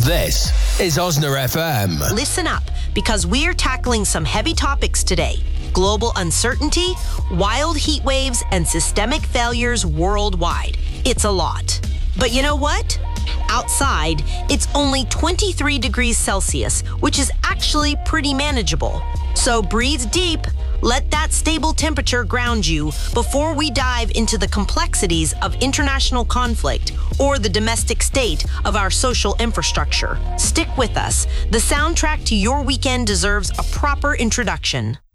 This is Osner FM. Listen up, because we're tackling some heavy topics today. Global uncertainty, wild heat waves, and systemic failures worldwide. It's a lot. But you know what? Outside, it's only 23 degrees Celsius, which is actually pretty manageable. So breathe deep, let that stable temperature ground you before we dive into the complexities of international conflict or the domestic state of our social infrastructure. Stick with us. The soundtrack to your weekend deserves a proper introduction.